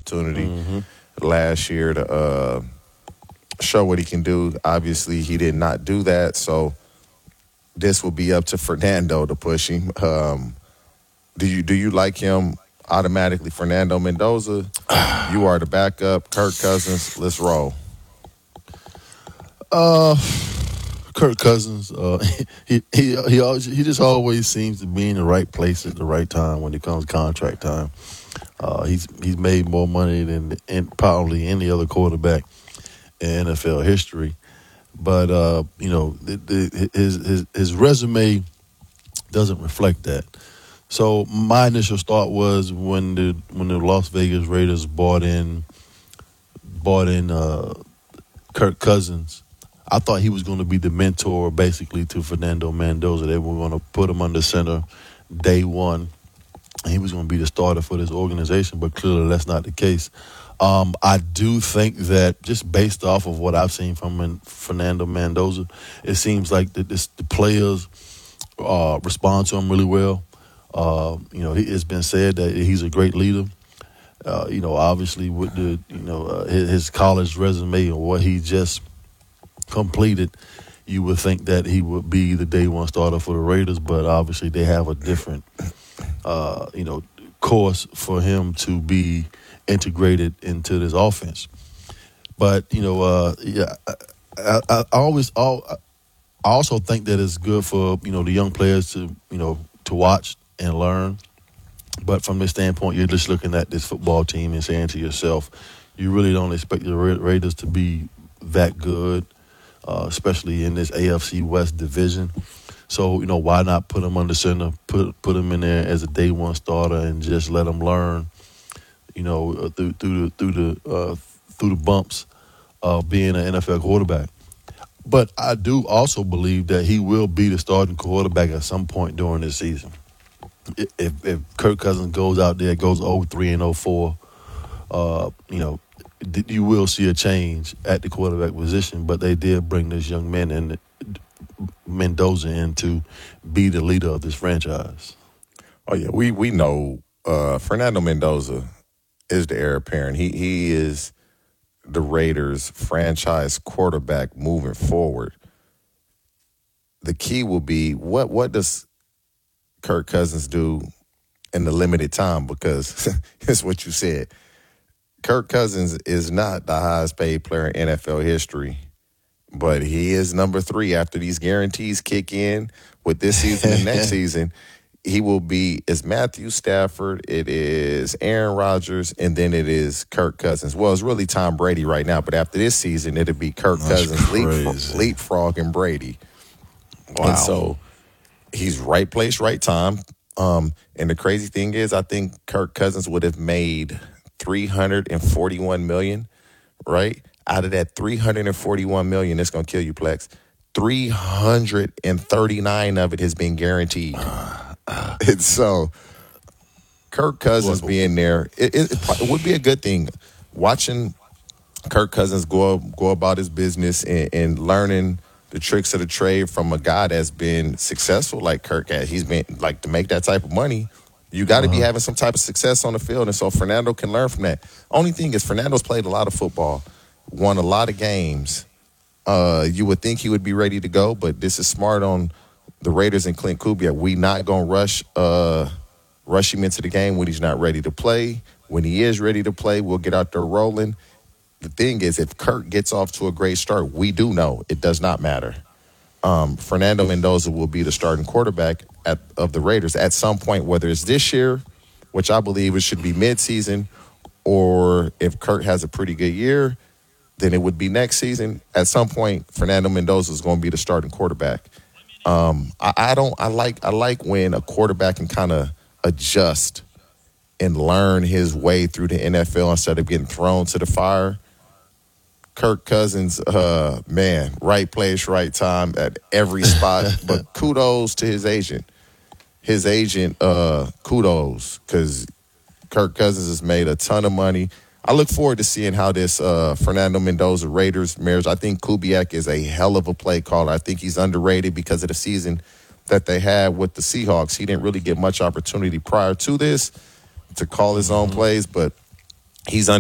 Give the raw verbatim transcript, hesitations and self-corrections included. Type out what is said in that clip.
opportunity Mm-hmm. last year to uh, show what he can do. Obviously, he did not do that, so this will be up to Fernando to push him. Um, do you do you like him automatically, Fernando Mendoza? You are the backup. Kirk Cousins, let's roll. Uh, Kirk Cousins, uh, he he he always, he just always seems to be in the right place at the right time when it comes to contract time. Uh, he's he's made more money than in, probably any other quarterback in N F L history. But uh, you know, the, the, his his his resume doesn't reflect that. So my initial thought was when the when the Las Vegas Raiders bought in bought in uh, Kirk Cousins, I thought he was going to be the mentor basically to Fernando Mendoza. They were going to put him under center day one, and he was going to be the starter for this organization. But clearly, that's not the case. Um, I do think that just based off of what I've seen from Fernando Mendoza, it seems like the, this, the players uh, respond to him really well. Uh, you know, it's been said that he's a great leader. Uh, you know, obviously with the you know uh, his, his college resume and what he just completed, you would think that he would be the day one starter for the Raiders. But obviously, they have a different uh, you know course for him to be integrated into this offense. But you know, uh, yeah, I, I, I always, I also think that it's good for you know the young players to you know to watch and learn. But from this standpoint, you're just looking at this football team and saying to yourself, you really don't expect the Ra- Raiders to be that good, uh, especially in this A F C West division. So you know, why not put them under center, put put them in there as a day one starter, and just let them learn. You know, uh, through through the through the uh, through the bumps of being an N F L quarterback. But I do also believe that he will be the starting quarterback at some point during this season. If, if Kirk Cousins goes out there, goes oh three and oh four, uh, you know, you will see a change at the quarterback position. But they did bring this young man in, Mendoza, in to be the leader of this franchise. Oh yeah, we we know uh, Fernando Mendoza is the heir apparent. He he is the Raiders' franchise quarterback moving forward. The key will be what what does Kirk Cousins do in the limited time? Because it's what you said. Kirk Cousins is not the highest paid player in N F L history, but he is number three after these guarantees kick in with this season and next season. He will be, it's Matthew Stafford, it is Aaron Rodgers, and then it is Kirk Cousins. Well, it's really Tom Brady right now, but after this season, it'll be Kirk That's Cousins crazy. leapfrog, leapfrogging Brady. Wow. And so he's right place, right time. Um, and the crazy thing is, I think Kirk Cousins would have made three hundred forty-one million dollars, right? Out of that three hundred forty-one million dollars, it's going to kill you, Plex. three hundred thirty-nine of it has been guaranteed. And so Kirk Cousins being there, it, it, it would be a good thing. Watching Kirk Cousins go go about his business and, and learning the tricks of the trade from a guy that's been successful like Kirk has. He's been, like, to make that type of money, you got to uh-huh. be having some type of success on the field. And so Fernando can learn from that. Only thing is Fernando's played a lot of football, won a lot of games. Uh, you would think he would be ready to go, but this is smart on the Raiders and Clint Kubiak. We not going to rush uh, rush him into the game when he's not ready to play. When he is ready to play, we'll get out there rolling. The thing is, if Kirk gets off to a great start, we do know it does not matter. Um, Fernando Mendoza will be the starting quarterback at, of the Raiders at some point, whether it's this year, which I believe it should be midseason, or if Kirk has a pretty good year, then it would be next season. At some point, Fernando Mendoza is going to be the starting quarterback. Um, I, I don't. I like. I like when a quarterback can kind of adjust and learn his way through the N F L instead of getting thrown to the fire. Kirk Cousins, uh, man, right place, right time at every spot. But kudos to his agent. His agent, uh, kudos, because Kirk Cousins has made a ton of money. I look forward to seeing how this uh, Fernando Mendoza Raiders marriage. I think Kubiak is a hell of a play caller. I think he's underrated because of the season that they had with the Seahawks. He didn't really get much opportunity prior to this to call his own plays, but he's